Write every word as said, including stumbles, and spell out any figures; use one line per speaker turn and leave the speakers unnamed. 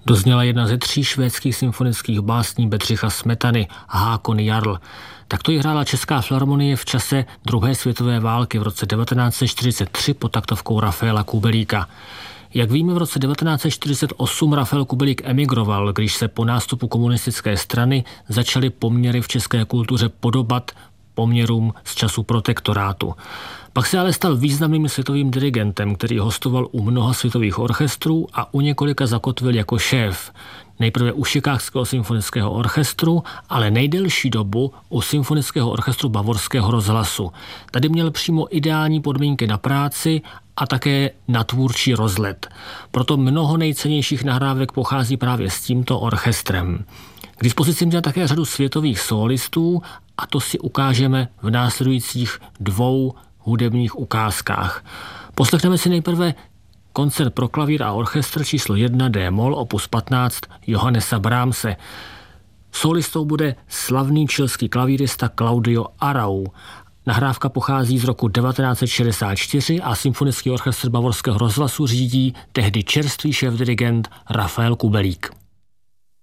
Dozněla jedna ze tří švédských symfonických básní Bedřicha Smetany, Hákon Jarl. Takto ji hrála Česká filharmonie v čase druhé světové války v roce devatenáct set čtyřicet tři pod taktovkou Rafaela Kubelíka. Jak víme, v roce devatenáct set čtyřicet osm Rafael Kubelík emigroval, když se po nástupu komunistické strany začaly poměry v české kultuře podobat poměrům z času protektorátu. Pak se ale stal významným světovým dirigentem, který hostoval u mnoha světových orchestrů a u několika zakotvil jako šéf. Nejprve u Chicagského symfonického orchestru, ale nejdelší dobu u Symfonického orchestru Bavorského rozhlasu. Tady měl přímo ideální podmínky na práci a také na tvůrčí rozlet. Proto mnoho nejcennějších nahrávek pochází právě s tímto orchestrem. K dispozici měl také řadu světových solistů a to si ukážeme v následujících dvou hudebních ukázkách. Poslechneme si nejprve koncert pro klavír a orchestr číslo jedna D-moll opus patnáct Johannesa Brahmse. Solistou bude slavný chilský klavírista Claudio Arrau. Nahrávka pochází z roku devatenáct set šedesát čtyři a Symfonický orchestr Bavorského rozhlasu řídí tehdy čerstvý šéfdirigent Rafael Kubelík.